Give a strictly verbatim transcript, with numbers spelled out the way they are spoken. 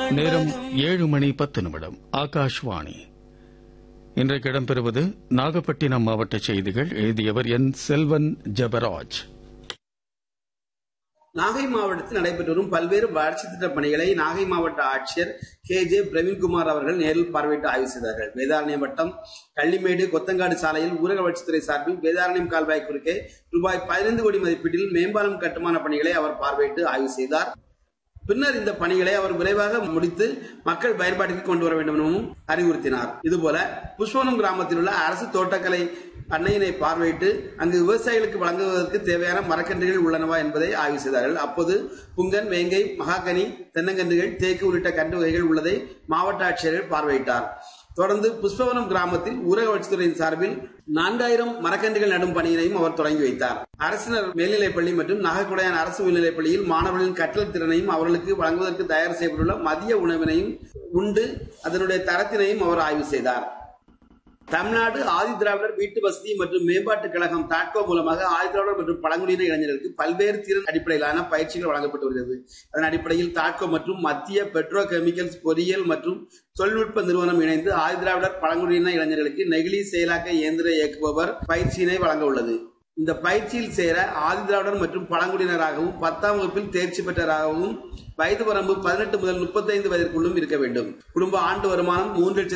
நேரம் ஏழு மணி பத்து நிமிடம். ஆகாஷ்வாணி. இன்றைக்கு இடம்பெறுவது நாகப்பட்டினம் மாவட்ட செய்திகள். எழுதியவர் என் செல்வன் ஜெபராஜ். நாகை மாவட்டத்தில் நடைபெற்று வரும் பல்வேறு வளர்ச்சித் திட்டப் பணிகளை நாகை மாவட்ட ஆட்சியர் கே ஜே பிரவீன்குமார் அவர்கள் நேரில் பார்வையிட்டு ஆய்வு செய்தார்கள். வேதாரண்யம் வட்டம் கள்ளிமேடு கொத்தங்காடு சாலையில் ஊரக வளர்ச்சித்துறை சார்பில் வேதாரண்யம் கால்வாய் குறுக்கே ரூபாய் பதினைந்து கோடி மதிப்பீட்டில் மேம்பாலம் கட்டுமான பணிகளை அவர் பார்வையிட்டு ஆய்வு செய்தார். பின்னர் இந்த பணிகளை அவர் விரைவாக முடித்து மக்கள் பயன்பாட்டிற்கு கொண்டு வர வேண்டும் எனவும் அறிவுறுத்தினார். இதுபோல புஷ்பவனம் கிராமத்தில் உள்ள அரசு தோட்டக்கலை பண்ணையினை பார்வையிட்டு அங்கு விவசாயிகளுக்கு வழங்குவதற்கு தேவையான மரக்கன்றுகள் உள்ளனவா என்பதை ஆய்வு செய்தார்கள். அப்போது புங்கன், வேங்கை, மகாகனி, தென்னங்கன்றுகள், தேக்கு உள்ளிட்ட கன்று வகைகள் உள்ளதை மாவட்ட ஆட்சியர்கள் பார்வையிட்டார். தொடர்ந்து புஷ்பவனம் கிராமத்தில் ஊரக வளர்ச்சித்துறையின் சார்பில் நான்காயிரம் மரக்கன்றுகள் நடும் பணியினையும் அவர் தொடங்கி வைத்தார். அரசினர் மேல்நிலைப்பள்ளி மற்றும் நாகக்குடையான் அரசு உயர்நிலைப்பள்ளியில் மாணவர்களின் கற்றல் திறனையும் அவர்களுக்கு வழங்குவதற்கு தயார் செய்யப்பட்டுள்ள மதிய உணவினையும் உண்டு அதனுடைய தரத்தினையும் அவர் ஆய்வு செய்தார். தமிழ்நாடு ஆதி திராவிடர் வீட்டு வசதி மற்றும் மேம்பாட்டுக் கழகம் தாட்கோ மூலமாக ஆதி திராவிடர் மற்றும் பழங்குடியின இளைஞர்களுக்கு பல்வேறு திறன் அடிப்படையிலான பயிற்சிகள் வழங்கப்பட்டு வருகிறது. அதன் அடிப்படையில் தாட்கோ மற்றும் மத்திய பெட்ரோ கெமிக்கல்ஸ் பொறியியல் மற்றும் தொழில்நுட்ப நிறுவனம் இணைந்து ஆதி திராவிடர் பழங்குடியின இளைஞர்களுக்கு நெகிழி செயலாக்க இயந்திர இயக்குபவர் பயிற்சியினை வழங்க உள்ளது. இந்த பயிற்சியில் சேர ஆதி திராவிடர் மற்றும் பழங்குடியினராகவும் பத்தாம் வகுப்பில் தேர்ச்சி பெற்றவராகவும் வயது வரம்பு பதினெட்டு முதல் முப்பத்தி ஐந்து வயதிற்குள்ளும் இருக்க வேண்டும். குடும்ப ஆண்டு வருமானம் மூன்று லட்சம்